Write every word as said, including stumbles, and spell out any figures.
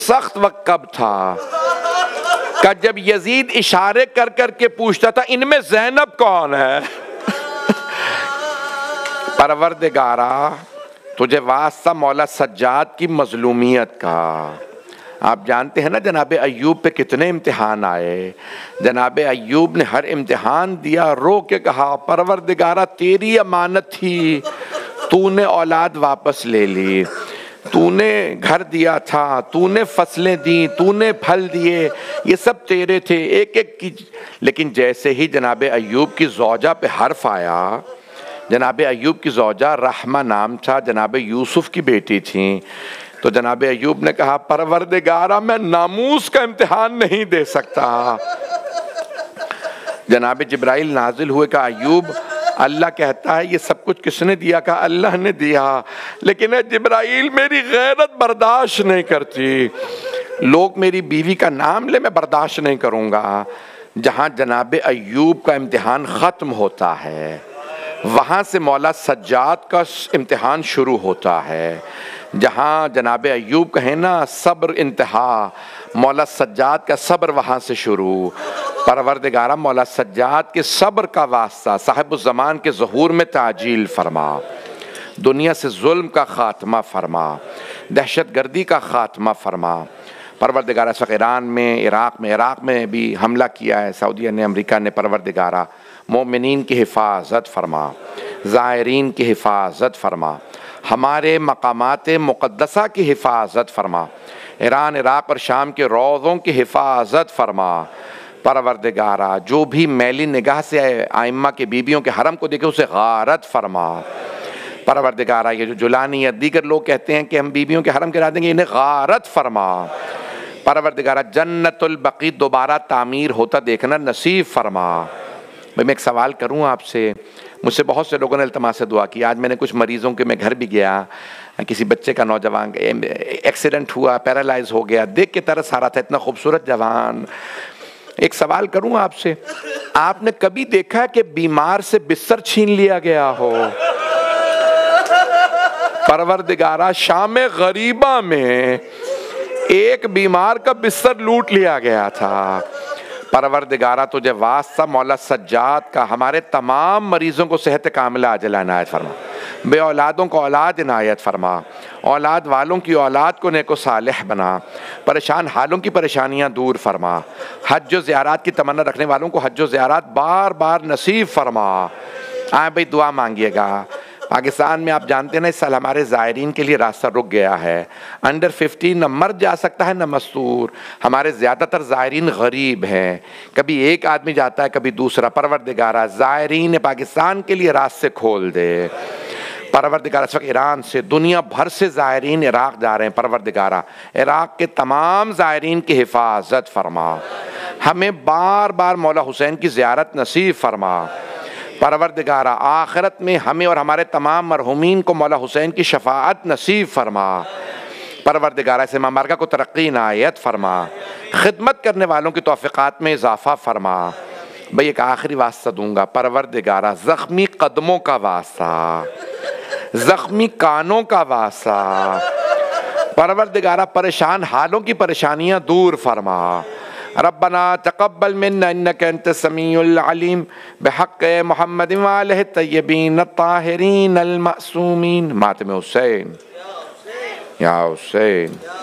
سخت وقت کب تھا کہ جب یزید اشارے کر کر کے پوچھتا تھا ان میں زینب کون ہے؟ پروردگارا تجھے واسطہ مولا سجاد کی مظلومیت کا۔ آپ جانتے ہیں نا جناب ایوب پہ کتنے امتحان آئے، جناب ایوب نے ہر امتحان دیا، رو کے کہا پروردگارا تیری امانت تھی، تو نے اولاد واپس لے لی، تو نے گھر دیا تھا، تو نے فصلیں دیں، تو نے پھل دیے، یہ سب تیرے تھے ایک ایک کی۔ لیکن جیسے ہی جناب ایوب کی زوجہ پہ حرف آیا، جناب ایوب کی زوجہ رحمہ نام تھا، جناب یوسف کی بیٹی تھیں، تو جناب ایوب نے کہا پروردگارا میں ناموس کا امتحان نہیں دے سکتا۔ جناب جبرائیل نازل ہوئے کہ ایوب اللہ کہتا ہے یہ سب کچھ کس نے دیا؟ کہا اللہ نے دیا، لیکن اے جبرائیل میری غیرت برداشت نہیں کرتی، لوگ میری بیوی کا نام لے میں برداشت نہیں کروں گا۔ جہاں جناب ایوب کا امتحان ختم ہوتا ہے وہاں سے مولا سجاد کا امتحان شروع ہوتا ہے۔ جہاں جناب ایوب کہیں نا صبر انتہا، مولا سجاد کا صبر وہاں سے شروع۔ پروردگارہ مولا سجاد کے صبر کا واسطہ صاحب الزمان کے ظہور میں تعجیل فرما، دنیا سے ظلم کا خاتمہ فرما، دہشت گردی کا خاتمہ فرما۔ پروردگارہ اس وقت ایران میں، عراق میں عراق میں بھی حملہ کیا ہے سعودیہ نے، امریکہ نے، پروردگارہ مومنین کی حفاظت فرما، زائرین کی حفاظت فرما، ہمارے مقامات مقدسہ کی حفاظت فرما، ایران عراق اور شام کے روضوں کی حفاظت فرما۔ پروردگارہ جو بھی میلی نگاہ سے ائمہ کے بیبیوں کے حرم کو دیکھے اسے غارت فرما۔ پروردگارہ یہ جو جولانی یا دیگر لوگ کہتے ہیں کہ ہم بیبیوں کے حرم گرا دیں گے، انہیں غارت فرما۔ پروردگارہ جنت البقیع دوبارہ تعمیر ہوتا دیکھنا نصیب فرما۔ میں ایک سوال کروں آپ سے، مجھ سے بہت سے لوگوں نے التماس سے دعا کی، آج میں نے کچھ مریضوں کے میں گھر بھی گیا، کسی بچے کا نوجوان ایکسیڈنٹ ہوا، پیرالائز ہو گیا، دیکھ کے ترس آ رہا تھا، اتنا خوبصورت جوان۔ ایک سوال کروں آپ سے، آپ نے کبھی دیکھا کہ بیمار سے بستر چھین لیا گیا ہو؟ پروردگارہ شام غریبہ میں ایک بیمار کا بستر لوٹ لیا گیا تھا۔ پروردگارہ تجھے واسطہ مولا سجاد کا ہمارے تمام مریضوں کو صحت کاملہ عاجلہ عنایت فرما، بے اولادوں کو اولاد عنایت فرما، اولاد والوں کی اولاد کو نیک و صالح بنا، پریشان حالوں کی پریشانیاں دور فرما، حج و زیارات کی تمنا رکھنے والوں کو حج و زیارات بار بار نصیب فرما۔ آئیں بھئی دعا مانگیے گا۔ پاکستان میں آپ جانتے ہیں نا اس سال ہمارے زائرین کے لیے راستہ رک گیا ہے، انڈر ففٹین نہ مرد جا سکتا ہے نہ مستور، ہمارے زیادہ تر زائرین غریب ہیں، کبھی ایک آدمی جاتا ہے کبھی دوسرا۔ پروردگارہ زائرین پاکستان کے لیے راستے کھول دے۔ پروردگارہ اس وقت ایران سے دنیا بھر سے زائرین عراق جا رہے ہیں، پروردگارہ عراق کے تمام زائرین کی حفاظت فرما، ہمیں بار بار مولا حسین کی زیارت نصیب فرما۔ پروردگارہ آخرت میں ہمیں اور ہمارے تمام مرحومین کو مولا حسین کی شفاعت نصیب فرما۔ پروردگارہ اس امام بارگاہ کو ترقی عنایت فرما، خدمت کرنے والوں کی توفیقات میں اضافہ فرما۔ بھئی ایک آخری واسطہ دوں گا، پروردگارہ زخمی قدموں کا واسطہ، زخمی کانوں کا واسطہ، پروردگارہ پریشان حالوں کی پریشانیاں دور فرما۔ ربنا تقبل منا انك انت السميع العليم بحق محمد وآلہ الطیبین الطاہرین المعصومین۔ ماتم حسین یا حسین۔